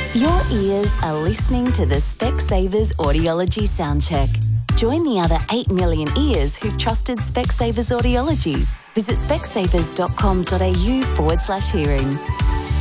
Your ears are listening to the Specsavers Audiology Soundcheck. Join the other 8 million ears who've trusted Specsavers Audiology. Visit specsavers.com.au/hearing.